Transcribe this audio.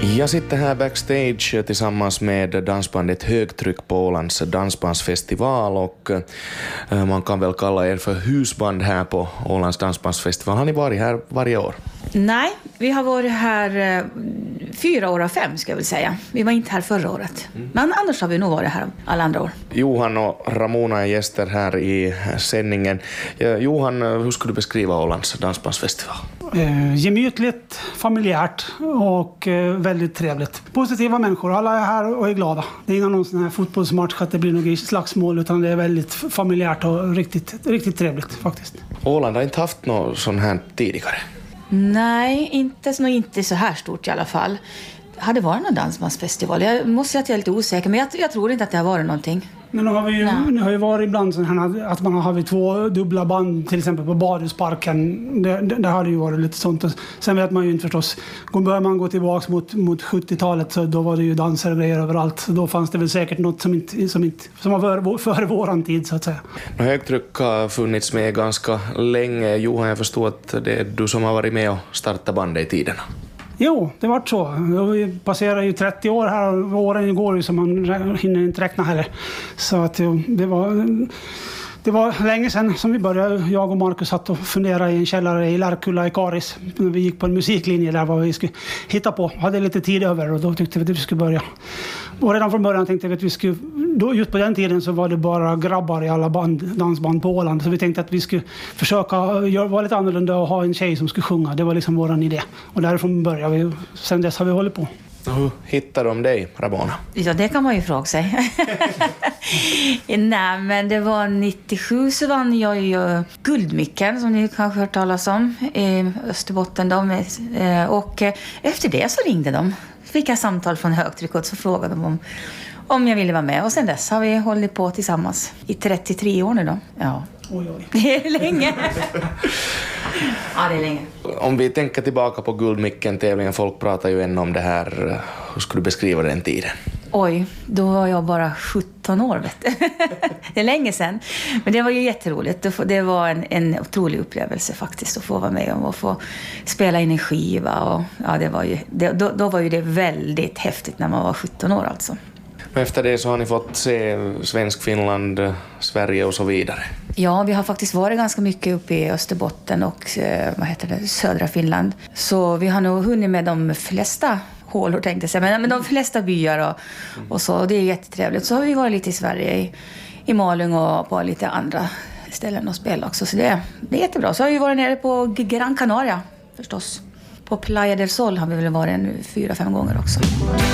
Jag sitter här backstage tillsammans med dansbandet Högtryck på Ålands dansbandsfestival och man kan väl kalla er för husband här på Ålands dansbandsfestival. Har ni varit här varje år? Nej, vi har varit här 4 år av 5 ska jag väl säga. Vi var inte här förra året. Men annars har vi nog varit här alla andra år. Johan och Ramona är gäster här i sändningen. Johan, hur skulle du beskriva Ålands dansbandsfestival? Gemytligt, familjärt och väldigt trevligt. Positiva människor, alla är här och är glada. Det är någon sån här fotbollsmatch att det blir något slagsmål, utan det är väldigt familjärt och riktigt trevligt faktiskt. Åland har inte haft något sån här tidigare? Nej, inte så här stort i alla fall. Har det varit någon dansbandsfestival? Jag måste säga att jag är lite osäker, men jag tror inte att det har varit någonting. Men nu har ju varit ibland så här att man har haft 2 dubbla band till exempel på Badhusparken. Det hade ju varit lite sånt. Och sen vet man ju inte förstås. Börjar man gå tillbaka mot 70-talet så då var det ju danser och grejer överallt. Så då fanns det väl säkert något som var före våran tid så att säga. Högtryck har funnits med ganska länge. Johan, jag förstår att det är du som har varit med och startat bandet i tiderna. Jo, det var så. Vi passerar ju 30 år här och åren går ju så man hinner inte räkna heller. Så att det var länge sedan som vi började. Jag och Marcus satt och funderade i en källare i Lärkulla i Karis. Vi gick på en musiklinje där vad vi skulle hitta på. Hade lite tid över och då tyckte vi att vi skulle börja. Och redan från början tänkte vi att vi skulle... Just på den tiden så var det bara grabbar i alla dansband på Åland. Så vi tänkte att vi skulle försöka vara lite annorlunda och ha en tjej som skulle sjunga. Det var liksom våran idé. Och därifrån började vi. Sen dess har vi hållit på. Hur hittade de dig, Ramona? Ja, det kan man ju fråga sig. Nej, men det var 97 så vann jag ju Guldmicken, som ni kanske hört talas om, i Österbotten. Och efter det så ringde de. Fick jag samtal från Högtryck och så frågade de om jag ville vara med. Och sen dess har vi hållit på tillsammans i 33 år nu då. Ja. Oj. Det är länge. Ja, det är länge. Om vi tänker tillbaka på Guldmicken-tävlingen, folk pratar ju än om det här. Hur skulle du beskriva den tiden? Oj, då var jag bara 17 år, vet du. Det är länge sedan. Men det var ju jätteroligt. Det var en otrolig upplevelse faktiskt att få vara med om och få spela in en skiva. Och, ja, då var ju det väldigt häftigt när man var 17 år alltså. Men efter det så har ni fått se Svensk Finland, Sverige och så vidare. Ja, vi har faktiskt varit ganska mycket uppe i Österbotten och södra Finland. Så vi har nog hunnit med de flesta hålor tänkte jag säga. Men de flesta byar och så. Det är jättetrevligt. Så har vi varit lite i Sverige, i Malung och på lite andra ställen och spela också. Så det är jättebra. Så har vi varit nere på Gran Canaria förstås. På Playa del Sol har vi väl varit 4-5 gånger också.